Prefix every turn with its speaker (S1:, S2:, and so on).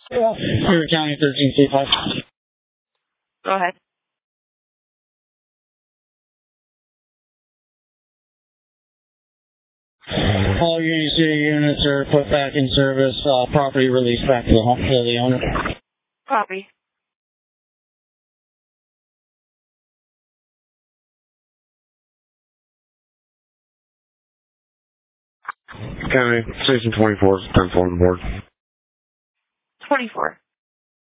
S1: Stewart County 13C5.
S2: Go ahead.
S1: All Union City units are put back in service. Property released back to the owner.
S2: Copy.
S3: County, Station 24, 10-4 on the board.
S2: 24.